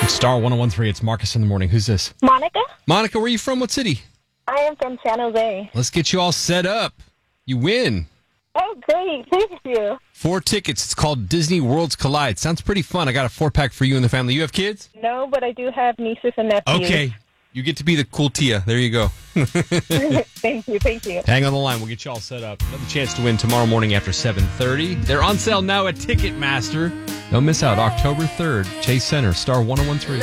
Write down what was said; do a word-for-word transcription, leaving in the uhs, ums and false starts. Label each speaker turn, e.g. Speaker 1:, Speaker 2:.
Speaker 1: Star one oh one three, it's Marcus in the morning. Who's this?
Speaker 2: Monica?
Speaker 1: Monica, where are you from? What city?
Speaker 2: I am from San Jose.
Speaker 1: Let's get you all set up. You win.
Speaker 2: Oh, great. Thank you.
Speaker 1: Four tickets. It's called Disney Worlds Collide. Sounds pretty fun. I got a four-pack for you and the family. You have kids?
Speaker 2: No, but I do have nieces and nephews.
Speaker 1: Okay. You get to be the cool Tia. There you go.
Speaker 2: Thank you. Thank you.
Speaker 1: Hang on the line. We'll get you all set up. Another chance to win tomorrow morning after seven thirty. They're on sale now at Ticketmaster. Don't miss out. October third, Chase Center, Star one oh one three.